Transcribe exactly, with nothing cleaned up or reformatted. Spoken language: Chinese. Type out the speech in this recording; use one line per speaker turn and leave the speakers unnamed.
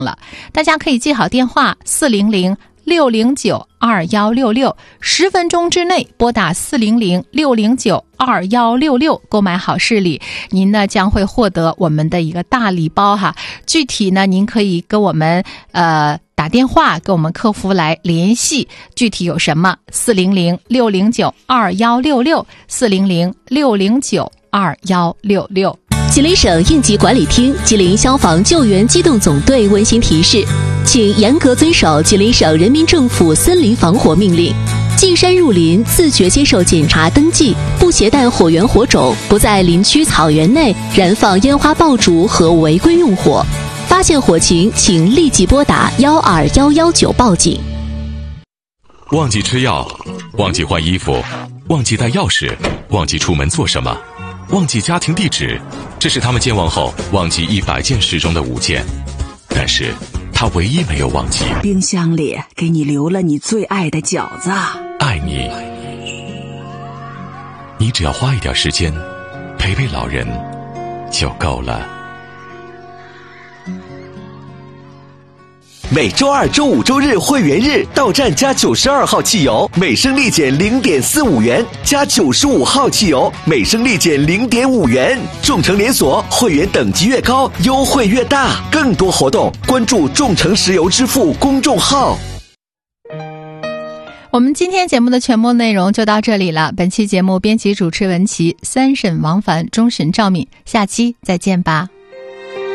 了。大家可以记好电话四零零六零九二一六六，十分钟之内拨打四零零六零九二一六六购买好视力，您呢将会获得我们的一个大礼包哈。具体呢，您可以跟我们呃打电话跟我们客服来联系，具体有什么四零零六零九二一六六，四零零六零九二一六六。
吉林省应急管理厅、吉林消防救援机动总队温馨提示，请严格遵守吉林省人民政府森林防火命令，进山入林自觉接受检查登记，不携带火源火种，不在林区草原内燃放烟花爆竹和违规用火。发现火情，请立即拨打幺二幺幺九报警。
忘记吃药，忘记换衣服，忘记带钥匙，忘记出门做什么，忘记家庭地址，这是他们健忘后忘记一百件事中的五件，但是他唯一没有忘记，
冰箱里给你留了你最爱的饺子。
爱你，你只要花一点时间陪陪老人就够了。
每周二、周五、周日会员日到站加九十二号汽油，每升立减零点四五元；加九十五号汽油，每升立减零点五元。众诚连锁会员等级越高，优惠越大。更多活动，关注众诚石油支付公众号。
我们今天节目的全部内容就到这里了。本期节目编辑主持文琪，三审王凡，终审赵敏。下期再见吧。